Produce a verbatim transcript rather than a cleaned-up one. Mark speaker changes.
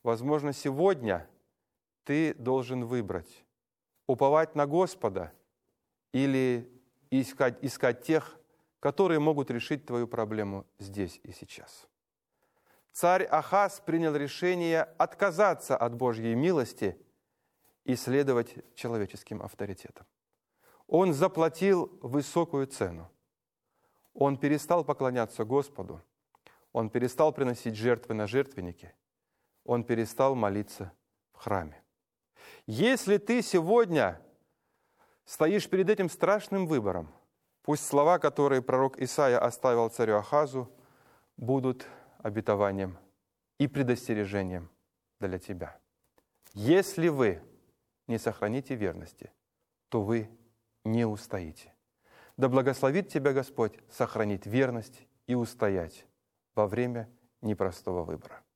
Speaker 1: Возможно, сегодня ты должен выбрать, уповать на Господа или искать, искать тех, которые могут решить твою проблему здесь и сейчас. Царь Ахаз принял решение отказаться от Божьей милости и следовать человеческим авторитетам. Он заплатил высокую цену. Он перестал поклоняться Господу. Он перестал приносить жертвы на жертвенники. Он перестал молиться в храме. Если ты сегодня стоишь перед этим страшным выбором, пусть слова, которые пророк Исаия оставил царю Ахазу, будут обетованием и предостережением для тебя. Если вы не сохраните верности, то вы не устоите. Да благословит тебя Господь сохранить верность и устоять во время непростого выбора.